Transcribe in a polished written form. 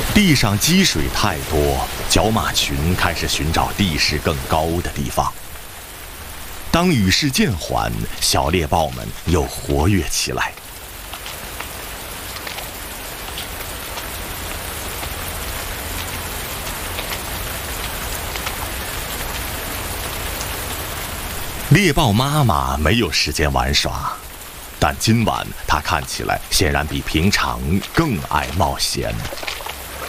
地上积水太多，角马群开始寻找地势更高的地方。当雨势渐缓，小猎豹们又活跃起来。猎豹妈妈没有时间玩耍，但今晚她看起来显然比平常更爱冒险。